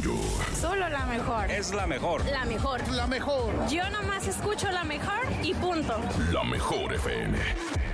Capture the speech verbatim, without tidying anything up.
mayor. Solo la mejor. Es la mejor. La mejor. La mejor. Yo nomás escucho la mejor y punto. La mejor F M.